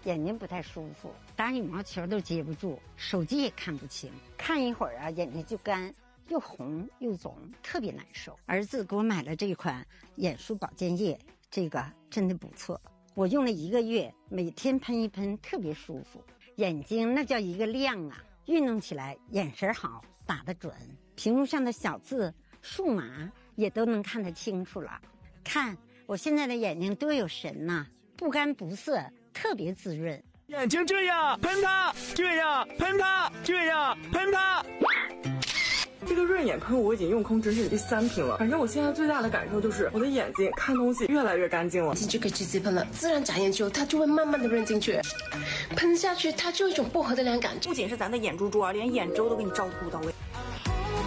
眼睛不太舒服，打羽毛球都接不住，手机也看不清，看一会儿啊眼睛就干，又红又肿，特别难受。儿子给我买了这款眼舒保健液，这个真的不错，我用了1个月，每天喷一喷，特别舒服，眼睛那叫一个亮啊，运动起来眼神好，打得准，屏幕上的小字数码也都能看得清楚了。看我现在的眼睛多有神呐，不干不涩，特别滋润。 眼睛这样喷它，这样喷它，这样喷它。 这个润眼喷我已经用空，这是第3瓶了。反正我现在最大的感受就是我的眼睛看东西越来越干净了。 就可以直接喷了，自然眨眼之后它就会慢慢的润进去，喷下去它就有一种薄荷的凉感。 不仅是咱的眼珠珠啊，连眼周都给你照顾到位。